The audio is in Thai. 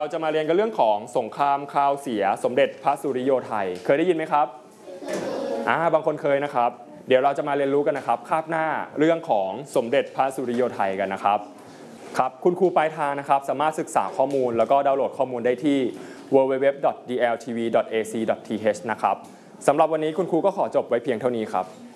เราจะมาเรียนกันเรื่องของสงครามคราวเสียสมเด็จพระสุริโยไทยเคยได้ยินไหมครับบางคนเคยนะครับเดี๋ยวเราจะมาเรียนรู้กันนะครับคาบหน้าเรื่องของสมเด็จพระสุริโยไทยกันนะครับคุณครูปลายทางนะครับสามารถศึกษาข้อมูลแล้วก็ดาวน์โหลดข้อมูลได้ที่ www.dltv.ac.th นะครับสำหรับวันนี้คุณครูก็ขอจบไว้เพียงเท่านี้ครับ